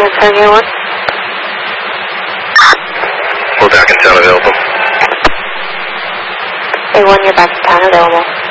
Answering A1. We're back in town available. A1, you're back in town available.